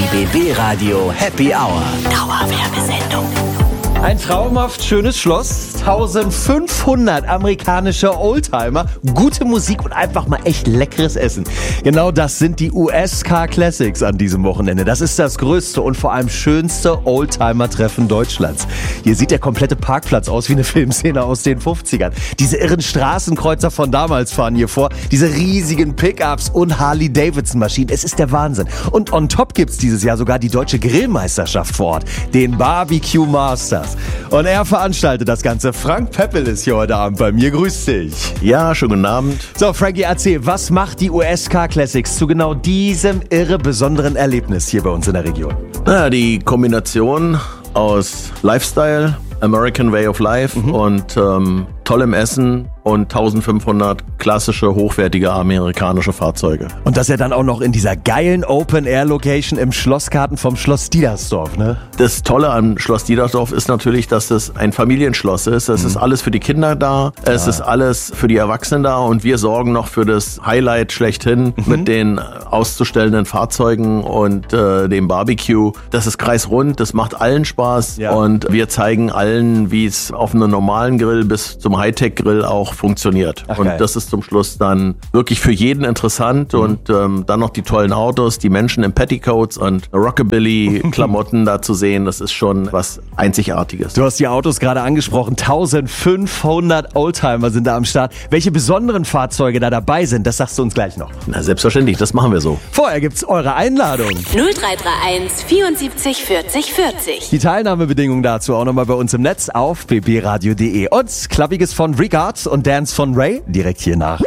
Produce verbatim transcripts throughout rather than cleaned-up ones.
B B Radio Happy Hour. Dauerwerbesendung. Ein traumhaft schönes Schloss, eintausendfünfhundert amerikanische Oldtimer, gute Musik und einfach mal echt leckeres Essen. Genau das sind die U S Car Classics an diesem Wochenende. Das ist das größte und vor allem schönste Oldtimer-Treffen Deutschlands. Hier sieht der komplette Parkplatz aus wie eine Filmszene aus den fünfzigern. Diese irren Straßenkreuzer von damals fahren hier vor, diese riesigen Pickups und Harley-Davidson-Maschinen. Es ist der Wahnsinn. Und on top gibt's dieses Jahr sogar die deutsche Grillmeisterschaft vor Ort, den Barbecue Masters. Und er veranstaltet das Ganze. Frank Peppel ist hier heute Abend bei mir. Grüß dich. Ja, schönen guten Abend. So, Frankie, erzähl, was macht die U S Car Classics zu genau diesem irre besonderen Erlebnis hier bei uns in der Region? Na, die Kombination aus Lifestyle, American Way of Life mhm. und ähm, tollem Essen und eintausendfünfhundert klassische, hochwertige amerikanische Fahrzeuge. Und das ja dann auch noch in dieser geilen Open-Air-Location im Schlossgarten vom Schloss Diedersdorf, ne? Das Tolle an Schloss Diedersdorf ist natürlich, dass es ein Familienschloss ist. Es mhm. ist alles für die Kinder da, es ja. ist alles für die Erwachsenen da und wir sorgen noch für das Highlight schlechthin mhm. mit den auszustellenden Fahrzeugen und äh, dem Barbecue. Das ist kreisrund, das macht allen Spaß ja. und wir zeigen allen, wie es auf einem normalen Grill bis zum Hightech-Grill auch funktioniert. Ach, und geil. Das ist zum Schluss dann wirklich für jeden interessant mhm. und ähm, dann noch die tollen Autos, die Menschen in Petticoats und Rockabilly-Klamotten da zu sehen, das ist schon was Einzigartiges. Du hast die Autos gerade angesprochen, eintausendfünfhundert Oldtimer sind da am Start. Welche besonderen Fahrzeuge da dabei sind, das sagst du uns gleich noch. Na, selbstverständlich, das machen wir so. Vorher gibt's eure Einladung. null drei drei eins vierundsiebzig vierzig vierzig. Die Teilnahmebedingungen dazu auch nochmal bei uns im Netz auf b b radio punkt d e. Und Klappiges von Regard und Dance von Ray direkt hier nach.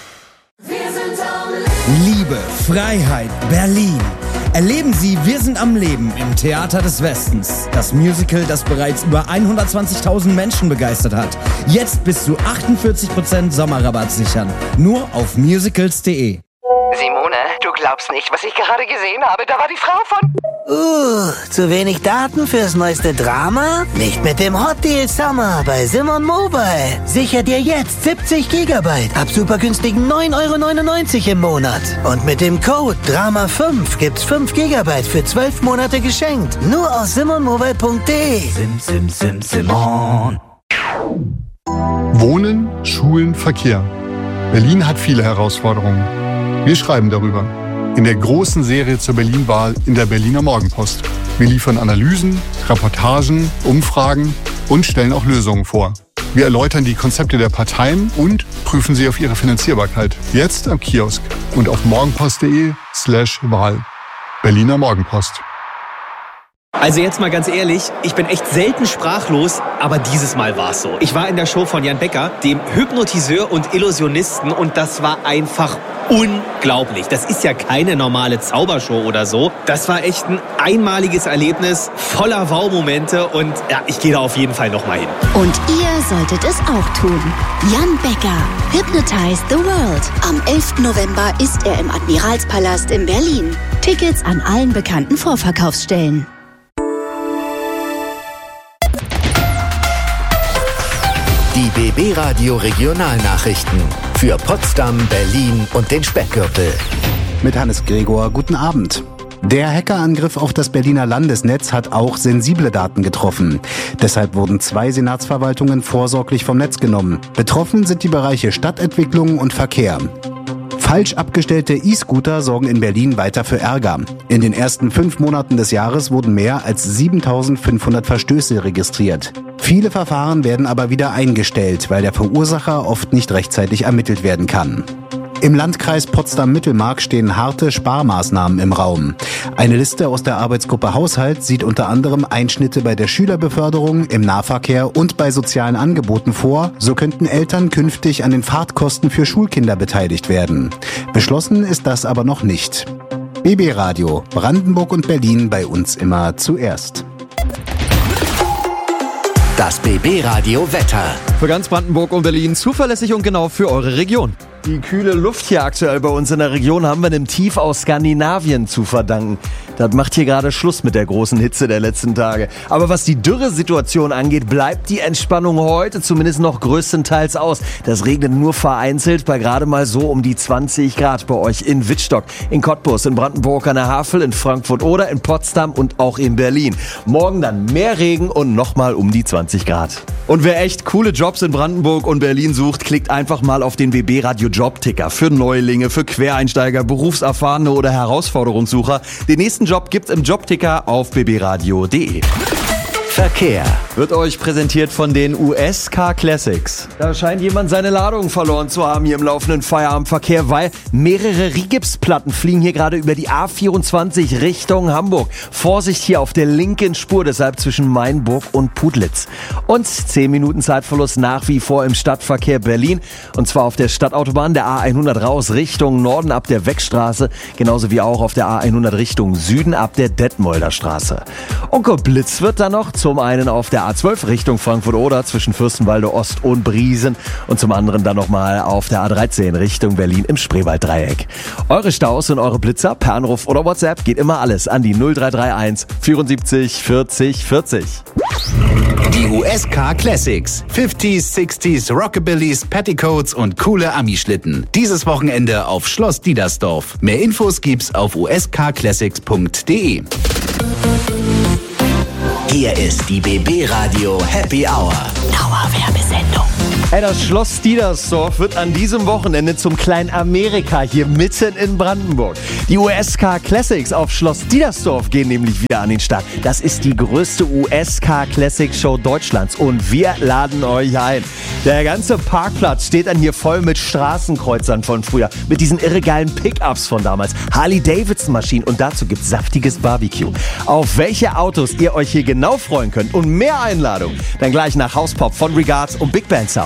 Liebe, Freiheit, Berlin. Erleben Sie Wir sind am Leben im Theater des Westens. Das Musical, das bereits über hundertzwanzigtausend Menschen begeistert hat. Jetzt bis zu achtundvierzig Prozent Sommerrabatt sichern. Nur auf musicals punkt de. Simone, du glaubst nicht, was ich gerade gesehen habe. Da war die Frau von... Uh, zu wenig Daten fürs neueste Drama? Nicht mit dem Hot Deal Summer bei Simon Mobile. Sicher dir jetzt siebzig Gigabyte ab super günstigen neun Euro neunundneunzig im Monat. Und mit dem Code Drama fünf gibt's fünf Gigabyte für zwölf Monate geschenkt. Nur auf simon mobile punkt de. Sim, sim, sim, Simon. Wohnen, Schulen, Verkehr. Berlin hat viele Herausforderungen. Wir schreiben darüber. In der großen Serie zur Berlin-Wahl in der Berliner Morgenpost. Wir liefern Analysen, Reportagen, Umfragen und stellen auch Lösungen vor. Wir erläutern die Konzepte der Parteien und prüfen sie auf ihre Finanzierbarkeit. Jetzt am Kiosk und auf morgenpost punkt de slash Wahl. Berliner Morgenpost. Also jetzt mal ganz ehrlich, ich bin echt selten sprachlos, aber dieses Mal war's so. Ich war in der Show von Jan Becker, dem Hypnotiseur und Illusionisten, und das war einfach unglaublich. Das ist ja keine normale Zaubershow oder so. Das war echt ein einmaliges Erlebnis, voller Wow-Momente, und ja, ich gehe da auf jeden Fall nochmal hin. Und ihr solltet es auch tun. Jan Becker, Hypnotize the World. Am elften November ist er im Admiralspalast in Berlin. Tickets an allen bekannten Vorverkaufsstellen. Die B B Radio Regionalnachrichten für Potsdam, Berlin und den Speckgürtel. Mit Hannes Gregor, guten Abend. Der Hackerangriff auf das Berliner Landesnetz hat auch sensible Daten getroffen. Deshalb wurden zwei Senatsverwaltungen vorsorglich vom Netz genommen. Betroffen sind die Bereiche Stadtentwicklung und Verkehr. Falsch abgestellte E-Scooter sorgen in Berlin weiter für Ärger. In den ersten fünf Monaten des Jahres wurden mehr als siebentausendfünfhundert Verstöße registriert. Viele Verfahren werden aber wieder eingestellt, weil der Verursacher oft nicht rechtzeitig ermittelt werden kann. Im Landkreis Potsdam-Mittelmark stehen harte Sparmaßnahmen im Raum. Eine Liste aus der Arbeitsgruppe Haushalt sieht unter anderem Einschnitte bei der Schülerbeförderung, im Nahverkehr und bei sozialen Angeboten vor. So könnten Eltern künftig an den Fahrtkosten für Schulkinder beteiligt werden. Beschlossen ist das aber noch nicht. B B Radio, Brandenburg und Berlin bei uns immer zuerst. Das B B Radio Wetter. Für ganz Brandenburg und Berlin zuverlässig und genau für eure Region. Die kühle Luft hier aktuell bei uns in der Region haben wir einem Tief aus Skandinavien zu verdanken. Das macht hier gerade Schluss mit der großen Hitze der letzten Tage. Aber was die Dürresituation angeht, bleibt die Entspannung heute zumindest noch größtenteils aus. Das regnet nur vereinzelt bei gerade mal so um die zwanzig Grad bei euch in Wittstock, in Cottbus, in Brandenburg an der Havel, in Frankfurt oder in Potsdam und auch in Berlin. Morgen dann mehr Regen und nochmal um die zwanzig Grad. Und wer echt coole Jobs in Brandenburg und Berlin sucht, klickt einfach mal auf den B B Radio Jobticker. Für Neulinge, für Quereinsteiger, Berufserfahrene oder Herausforderungssucher. Den nächsten Job gibt's im Jobticker auf b b radio punkt d e. Verkehr wird euch präsentiert von den U S Car Classics. Da scheint jemand seine Ladung verloren zu haben hier im laufenden Feierabendverkehr, weil mehrere Rigipsplatten fliegen hier gerade über die A vierundzwanzig Richtung Hamburg. Vorsicht hier auf der linken Spur, deshalb zwischen Mainburg und Pudlitz. Und zehn Minuten Zeitverlust nach wie vor im Stadtverkehr Berlin. Und zwar auf der Stadtautobahn der A hundert raus Richtung Norden ab der Weckstraße, genauso wie auch auf der A hundert Richtung Süden ab der Detmolder Straße. Und geblitzt wird dann noch zum einen auf der A zwölf Richtung Frankfurt-Oder zwischen Fürstenwalde Ost und Briesen und zum anderen dann nochmal auf der A dreizehn Richtung Berlin im Spreewalddreieck. Eure Staus und eure Blitzer per Anruf oder WhatsApp geht immer alles an die null drei drei eins vierundsiebzig vierzig vierzig. Die U S Car Classics. fünfziger, sechziger, Rockabillys, Petticoats und coole Ami-Schlitten. Dieses Wochenende auf Schloss Diedersdorf. Mehr Infos gibt's auf u s car classics punkt d e. Hier ist die B B Radio Happy Hour. Dauerwerbesendung. Hey, das Schloss Diedersdorf wird an diesem Wochenende zum kleinen Amerika hier mitten in Brandenburg. Die U S Car Classics auf Schloss Diedersdorf gehen nämlich wieder an den Start. Das ist die größte U S Car Classics Show Deutschlands und wir laden euch ein. Der ganze Parkplatz steht dann hier voll mit Straßenkreuzern von früher, mit diesen irregeilen Pickups von damals, Harley-Davidson-Maschinen und dazu gibt's saftiges Barbecue. Auf welche Autos ihr euch hier genau freuen könnt und mehr Einladungen, dann gleich nach Hauspop von Regards und Big Band Sound.